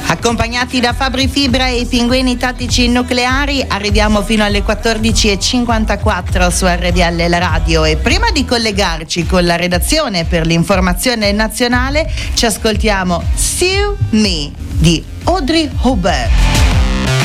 Accompagnati da Fabri Fibra e i pinguini tattici nucleari, arriviamo fino alle 14.54 su RDL La Radio, e prima di collegarci con la redazione per l'informazione nazionale ci ascoltiamo Sue Me di Audrey Hubbards.